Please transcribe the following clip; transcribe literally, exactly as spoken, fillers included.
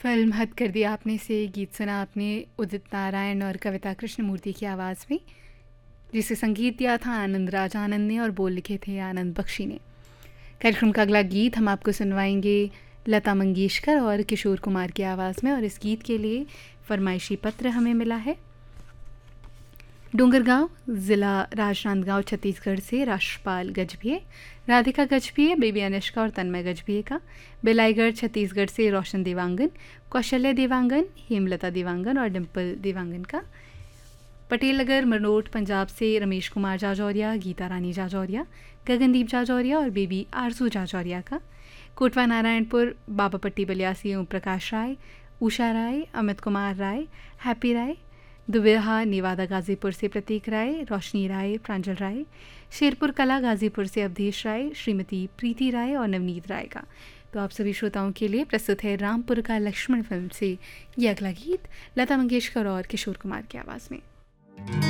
Film हद कर दिया आपने से गीत सुना आपने उदित नारायण और कविता कृष्णमूर्ति की आवाज़ में, जिसे संगीत दिया था आनंद राज आनंद ने और बोल लिखे थे आनंद बख्शी ने। कार्यक्रम का अगला गीत हम आपको सुनवाएंगे लता मंगेशकर और किशोर कुमार की आवाज़ में, और इस गीत के लिए फरमाइशी पत्र हमें मिला है डोंगरगांव, ज़िला राजनांदगांव, छत्तीसगढ़ से राष्ट्रपाल गजभिये, राधिका गजभिये, बेबी अनुष्का और तन्मय गजभिये का। बेलाईगढ़, छत्तीसगढ़ से रोशन देवांगन, कौशल्य देवांगन, हेमलता देवांगन और डिम्पल देवांगन का। पटेल नगर, मनोट, पंजाब से रमेश कुमार जाजौरिया, गीता रानी जाजौरिया, गगनदीप जाजौरिया और बेबी आरजू जाजौरिया का। कोटवा नारायणपुर, बाबापट्टी बलियासी, ओम प्रकाश राय, उषा राय, अमित कुमार राय, हैप्पी राय, दुबेहा नेवादा गाज़ीपुर से प्रतीक राय, रोशनी राय, प्रांजल राय, शेरपुर कला गाज़ीपुर से अवधेश राय, श्रीमती प्रीति राय और नवनीत राय का। तो आप सभी श्रोताओं के लिए प्रस्तुत है रामपुर का लक्ष्मण फिल्म से ये अगला गीत लता मंगेशकर और किशोर कुमार की आवाज़ में।